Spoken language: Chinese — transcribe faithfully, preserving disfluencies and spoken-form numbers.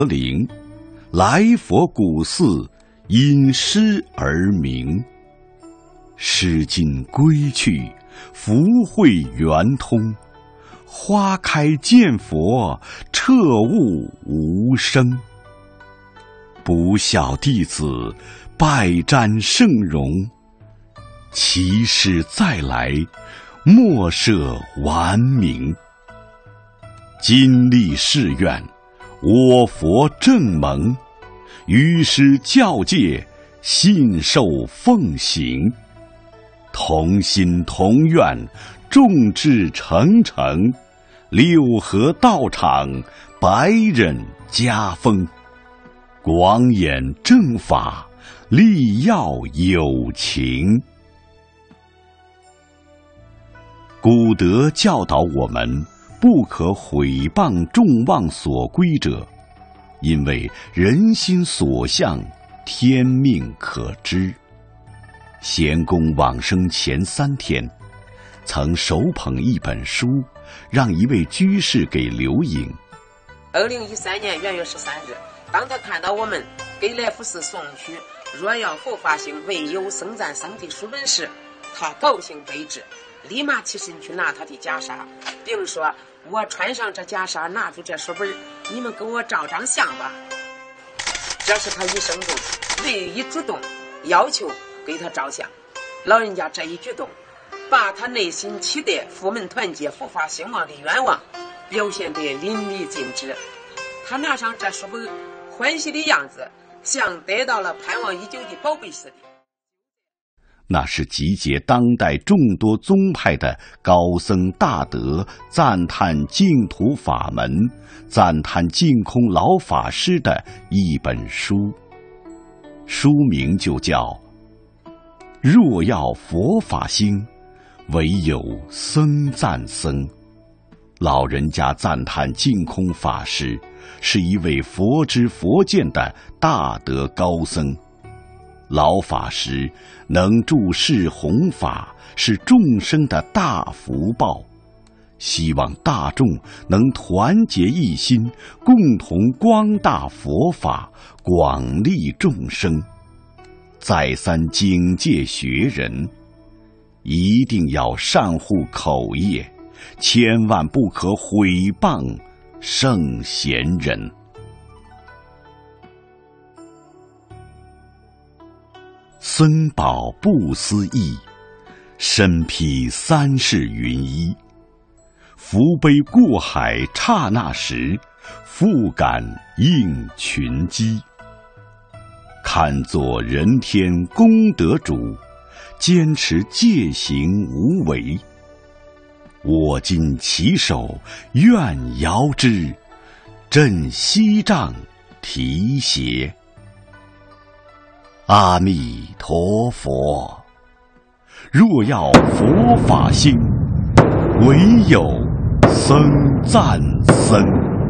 陵，来佛古寺，因诗而名。诗经归去，福慧圆通。花开见佛，彻悟无生。不孝弟子，拜瞻圣容。其师再来，莫设顽名。今立誓愿，我佛正盟。于师教戒，信受奉行。同心同愿，众志成城。六合道场，百人家风。广演正法，力耀有情。古德教导我们，不可毁谤众望所归者，因为人心所向，天命可知。贤公往生前三天，曾手捧一本书，让一位居士给留影。 二零一三年元月十三日，当他看到我们给来福寺送去若要佛法兴，唯有僧赞僧的书本时，他高兴悲至，立马起身去拿他的袈裟，并说：我穿上这袈裟，拿住这书本，你们给我照张相吧。这是他一生中唯一主动要求给他照相。老人家这一举动，把他内心期待佛门团结、佛法兴旺的愿望表现得淋漓尽致。他拿上这书本，欢喜的样子像得到了盼望已久的宝贝似的。 那是集结当代众多宗派的高僧大德赞叹净土法门、赞叹净空老法师的一本书，书名就叫若要佛法兴，唯有僧赞僧。老人家赞叹净空法师是一位佛知佛见的大德高僧，老法师能注释弘法，是众生的大福报。希望大众能团结一心，共同光大佛法，广利众生。再三警戒学人，一定要善护口业，千万不可毁谤圣贤人。僧宝不思议，身披三世云衣。福杯过海刹那时，复感应群机。看作人天功德主，坚持戒行无为。我今起手，愿遥之，振西杖提携。阿弥陀佛，若要佛法兴，唯有僧赞僧。